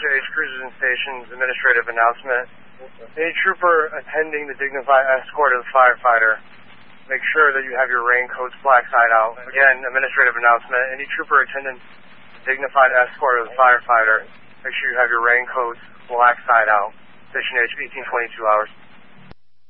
H Cruisers and Stations administrative announcement. Any trooper attending the dignified escort of the firefighter, make sure that you have your raincoats black side out. Again, administrative announcement. Any trooper attending the dignified escort of the firefighter, make sure you have your raincoats black side out. Station H, 1822 hours.